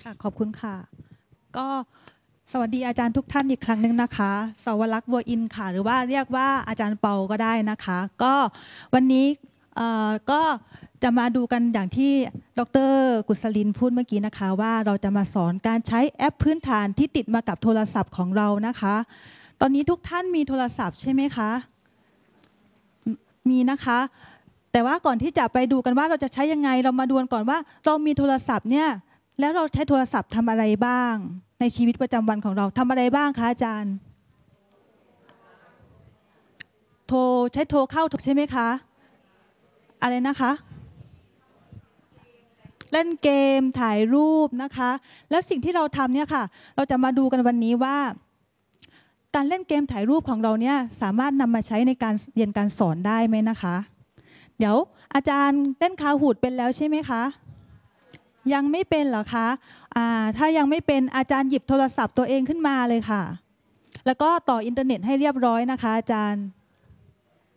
ค่ะขอบคุณค่ะก็สวัสดีอาจารย์ทุกท่านอีกครั้งหนึ่งนะคะสวรักษ์บัวอินค่ะหรือว่าเรียกว่าอาจารย์เปาก็ได้นะคะก็วันนี้ก็จะมาดูกันอย่างที่ดร.กุศลินพูดเมื่อกี้นะคะว่าเราจะมาสอนการใช้แอปพื้นฐานที่ติดมากับโทรศัพท์ของเรานะคะตอนนี้ทุกท่านมีโทรศัพท์ใช่ไหมคะมีนะคะแต่ว่าก่อนที่จะไปดูกันว่าเราจะใช้ยังไงเรามาดูกันก่อนว่าเรามีโทรศัพท์เนี่ยแล้วเราใช้โทรศัพท์ทำอะไรบ้างในชีวิตประจำวันของเราทำอะไรบ้างคะอาจารย์ใช้โทรเข้าถูกใช่ไหมคะอะไรนะคะเล่นเกมถ่ายรูปนะคะแล้วสิ่งที่เราทำเนี่ยค่ะเราจะมาดูกันวันนี้ว่าการเล่นเกมถ่ายรูปของเราเนี่ยสามารถนำมาใช้ในการเรียนการสอนได้ไหมนะคะเดี๋ยวอาจารย์เล่นคาหูดเป็นแล้วใช่ไหมคะยังไม่เป็นเหรอคะถ้ายังไม่เป็นอาจารย์หยิบโทรศัพท์ตัวเองขึ้นมาเลยค่ะแล้วก็ต่ออินเทอร์เน็ตให้เรียบร้อยนะคะอาจารย์